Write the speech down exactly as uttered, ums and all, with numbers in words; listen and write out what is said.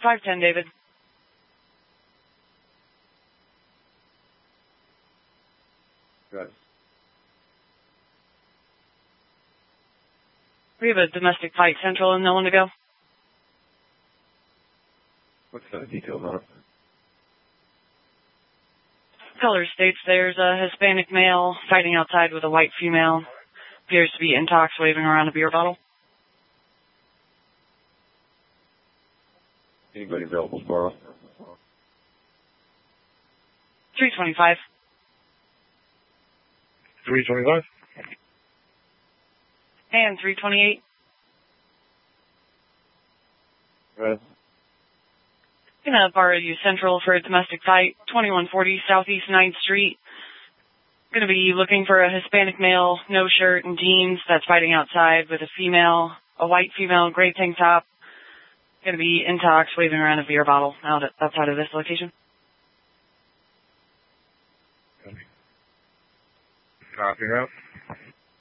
five ten, David. Good. We have a domestic fight central in Milan to go. What's the details on it? Color states there's a Hispanic male fighting outside with a white female. Appears to be intox, waving around a beer bottle. Anybody available tomorrow? three twenty-five. three twenty-five? And three twenty-eight. Right. Gonna borrow you central for a domestic fight, twenty-one forty Southeast ninth Street. Gonna be looking for a Hispanic male, no shirt and jeans, that's fighting outside with a female, a white female, gray tank top. Gonna be intox, waving around a beer bottle out at, outside of this location. Copy route.